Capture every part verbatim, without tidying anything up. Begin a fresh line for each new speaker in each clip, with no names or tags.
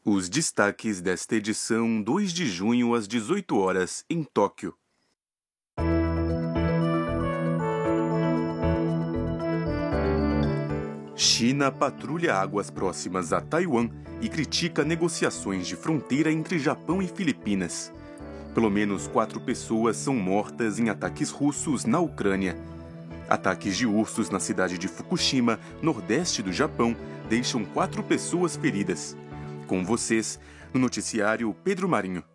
Os destaques desta edição, dois de junho às dezoito horas, em Tóquio. China patrulha águas próximas a Taiwan e critica negociações de fronteira entre Japão e Filipinas. Pelo menos quatro pessoas são mortas em ataques russos na Ucrânia. Ataques de ursos na cidade de Fukushima, nordeste do Japão, deixam quatro pessoas feridas. Com vocês, no noticiário Pedro Marinho.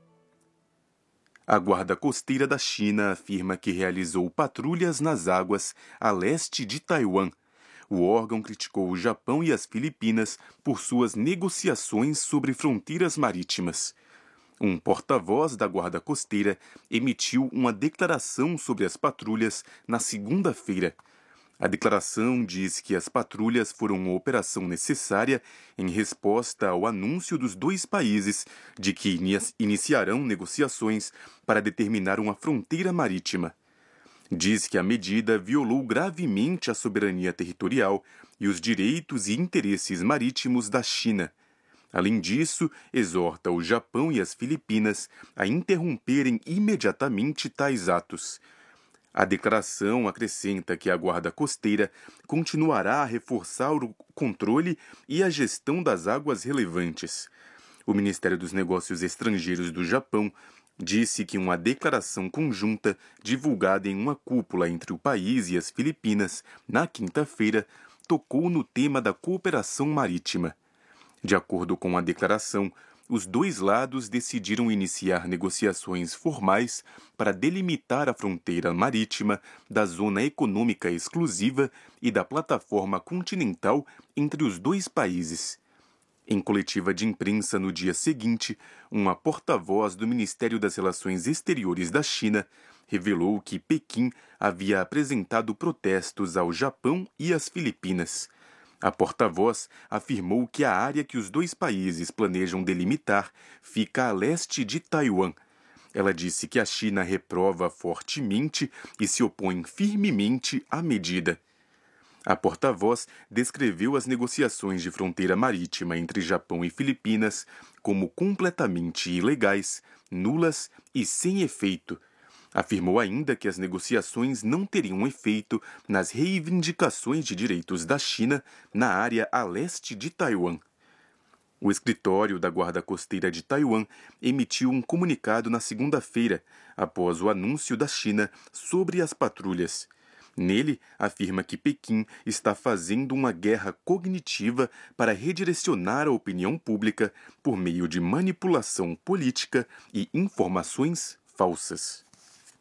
A Guarda Costeira da China afirma que realizou patrulhas nas águas a leste de Taiwan. O órgão criticou o Japão e as Filipinas por suas negociações sobre fronteiras marítimas. Um porta-voz da Guarda Costeira emitiu uma declaração sobre as patrulhas na segunda-feira. A declaração diz que as patrulhas foram uma operação necessária em resposta ao anúncio dos dois países de que iniciarão negociações para determinar uma fronteira marítima. Diz que a medida violou gravemente a soberania territorial e os direitos e interesses marítimos da China. Além disso, exorta o Japão e as Filipinas a interromperem imediatamente tais atos. A declaração acrescenta que a Guarda Costeira continuará a reforçar o controle e a gestão das águas relevantes. O Ministério dos Negócios Estrangeiros do Japão disse que uma declaração conjunta divulgada em uma cúpula entre o país e as Filipinas na quinta-feira tocou no tema da cooperação marítima. De acordo com a declaração, os dois lados decidiram iniciar negociações formais para delimitar a fronteira marítima da Zona Econômica Exclusiva e da plataforma continental entre os dois países. Em coletiva de imprensa no dia seguinte, uma porta-voz do Ministério das Relações Exteriores da China revelou que Pequim havia apresentado protestos ao Japão e às Filipinas. A porta-voz afirmou que a área que os dois países planejam delimitar fica a leste de Taiwan. Ela disse que a China reprova fortemente e se opõe firmemente à medida. A porta-voz descreveu as negociações de fronteira marítima entre Japão e Filipinas como completamente ilegais, nulas e sem efeito. Afirmou ainda que as negociações não teriam efeito nas reivindicações de direitos da China na área a leste de Taiwan. O escritório da Guarda Costeira de Taiwan emitiu um comunicado na segunda-feira, após o anúncio da China sobre as patrulhas. Nele, afirma que Pequim está fazendo uma guerra cognitiva para redirecionar a opinião pública por meio de manipulação política e informações falsas.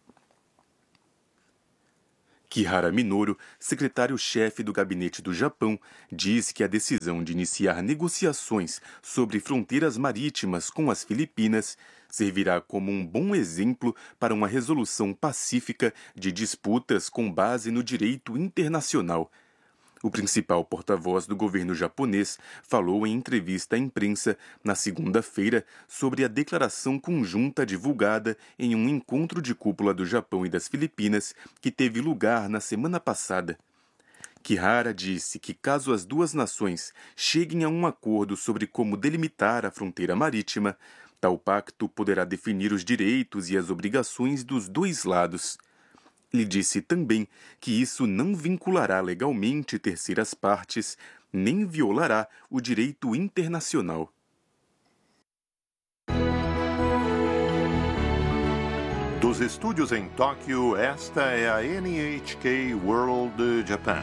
Kihara Minoru, secretário-chefe do gabinete do Japão, diz que a decisão de iniciar negociações sobre fronteiras marítimas com as Filipinas servirá como um bom exemplo para uma resolução pacífica de disputas com base no direito internacional. O principal porta-voz do governo japonês falou em entrevista à imprensa na segunda-feira sobre a declaração conjunta divulgada em um encontro de cúpula do Japão e das Filipinas que teve lugar na semana passada. Kihara disse que caso as duas nações cheguem a um acordo sobre como delimitar a fronteira marítima, tal pacto poderá definir os direitos e as obrigações dos dois lados. Ele disse também que isso não vinculará legalmente terceiras partes, nem violará o direito internacional.
Dos estúdios em Tóquio, esta é a N H K World Japan.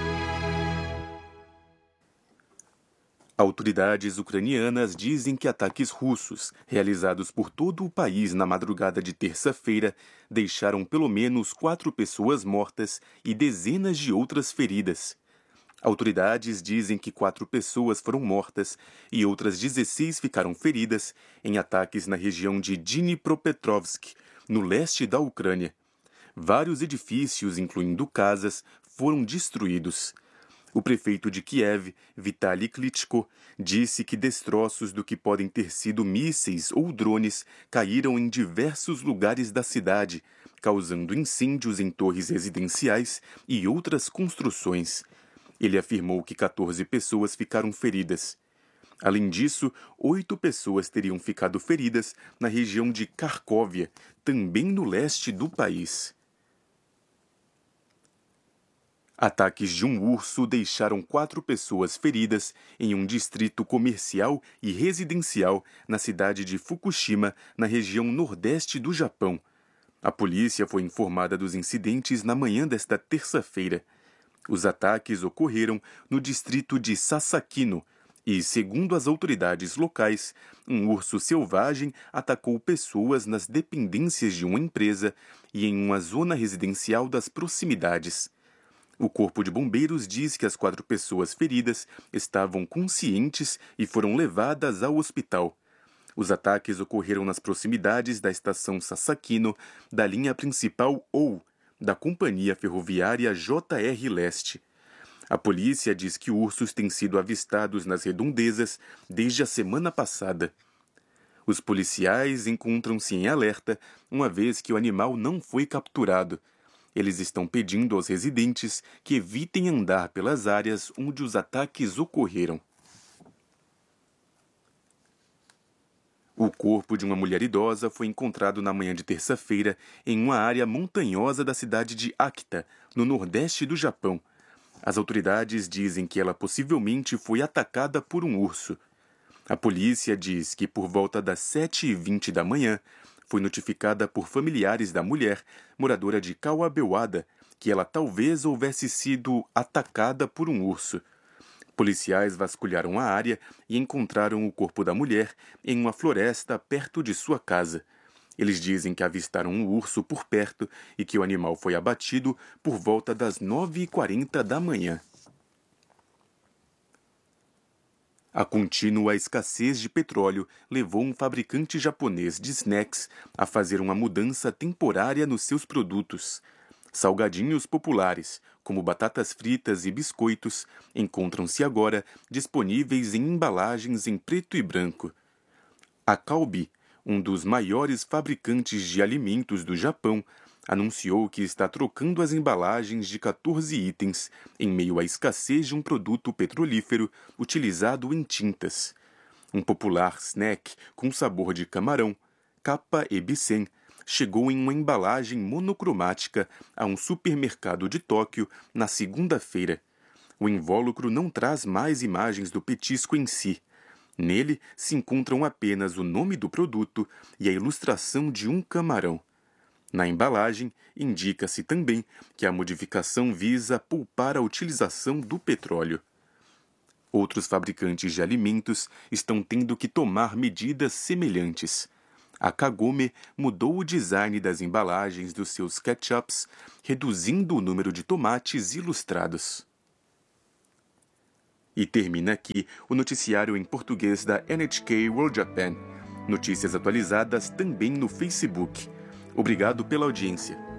Autoridades ucranianas dizem que ataques russos, realizados por todo o país na madrugada de terça-feira, deixaram pelo menos quatro pessoas mortas e dezenas de outras feridas. Autoridades dizem que quatro pessoas foram mortas e outras dezesseis ficaram feridas em ataques na região de Dnipropetrovsk, no leste da Ucrânia. Vários edifícios, incluindo casas, foram destruídos. O prefeito de Kiev, Vitaly Klitschko, disse que destroços do que podem ter sido mísseis ou drones caíram em diversos lugares da cidade, causando incêndios em torres residenciais e outras construções. Ele afirmou que quatorze pessoas ficaram feridas. Além disso, oito pessoas teriam ficado feridas na região de Kharkovia, também no leste do país. Ataques de um urso deixaram quatro pessoas feridas em um distrito comercial e residencial na cidade de Fukushima, na região nordeste do Japão. A polícia foi informada dos incidentes na manhã desta terça-feira. Os ataques ocorreram no distrito de Sasakino e, segundo as autoridades locais, um urso selvagem atacou pessoas nas dependências de uma empresa e em uma zona residencial das proximidades. O Corpo de Bombeiros diz que as quatro pessoas feridas estavam conscientes e foram levadas ao hospital. Os ataques ocorreram nas proximidades da estação Sasakino, da linha principal ou da companhia ferroviária J R Leste. A polícia diz que ursos têm sido avistados nas redondezas desde a semana passada. Os policiais encontram-se em alerta, uma vez que o animal não foi capturado. Eles estão pedindo aos residentes que evitem andar pelas áreas onde os ataques ocorreram. O corpo de uma mulher idosa foi encontrado na manhã de terça-feira em uma área montanhosa da cidade de Akita, no nordeste do Japão. As autoridades dizem que ela possivelmente foi atacada por um urso. A polícia diz que por volta das sete e vinte da manhã foi notificada por familiares da mulher, moradora de Kawabewada, que ela talvez houvesse sido atacada por um urso. Policiais vasculharam a área e encontraram o corpo da mulher em uma floresta perto de sua casa. Eles dizem que avistaram um urso por perto e que o animal foi abatido por volta das nove e quarenta da manhã. A contínua escassez de petróleo levou um fabricante japonês de snacks a fazer uma mudança temporária nos seus produtos. Salgadinhos populares, como batatas fritas e biscoitos, encontram-se agora disponíveis em embalagens em preto e branco. A Calbee, um dos maiores fabricantes de alimentos do Japão, anunciou que está trocando as embalagens de quatorze itens em meio à escassez de um produto petrolífero utilizado em tintas. Um popular snack com sabor de camarão, Kappa Ebisen, chegou em uma embalagem monocromática a um supermercado de Tóquio na segunda-feira. O invólucro não traz mais imagens do petisco em si. Nele se encontram apenas o nome do produto e a ilustração de um camarão. Na embalagem, indica-se também que a modificação visa poupar a utilização do petróleo. Outros fabricantes de alimentos estão tendo que tomar medidas semelhantes. A Kagome mudou o design das embalagens dos seus ketchups, reduzindo o número de tomates ilustrados. E termina aqui o noticiário em português da N H K World Japan. Notícias atualizadas também no Facebook. Obrigado pela audiência.